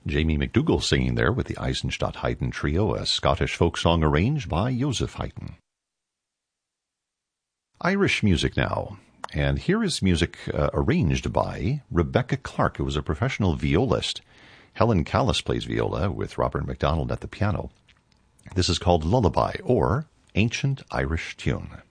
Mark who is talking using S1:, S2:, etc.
S1: Jamie McDougall singing there with the Eisenstadt Haydn Trio, a Scottish folk song arranged by Joseph Haydn. Irish music now. And here is music arranged by Rebecca Clark, who was a professional violist. Helen Callis plays viola with Robert MacDonald at the piano. This is called Lullaby, or Ancient Irish Tune.